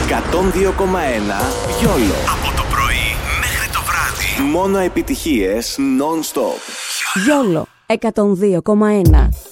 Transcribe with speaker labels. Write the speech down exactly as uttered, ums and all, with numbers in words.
Speaker 1: εκατόν δύο κόμμα ένα Γιόλο.
Speaker 2: Από το πρωί μέχρι το βράδυ.
Speaker 1: Μόνο επιτυχίες non-stop.
Speaker 3: Γιόλο εκατόν δύο κόμμα ένα.